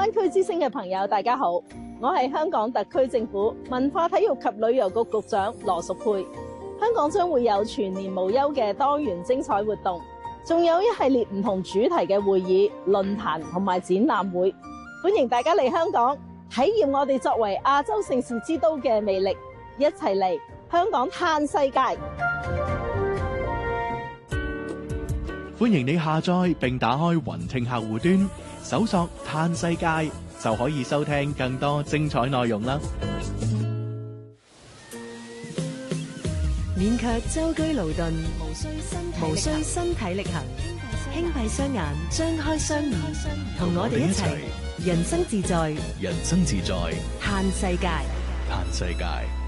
灣區之星嘅朋友，大家好，我係香港特區政府文化體育及旅遊局局長羅淑佩。香港將會有全年無休嘅多元精彩活動，仲有一系列唔同主題嘅會議、論壇同埋展覽會，歡迎大家嚟香港體驗我哋作為亞洲盛事之都嘅魅力，一齊嚟香港嘆世界。 歡迎你下載並打開雲聽客戶端，搜索嘆世界就可以收聽更多精彩內容啦。 免卻舟車勞頓，無需身體力行，輕閉雙眼，張開雙耳，同我哋一齊人生自在， 人生自在， 嘆世界， 嘆世界。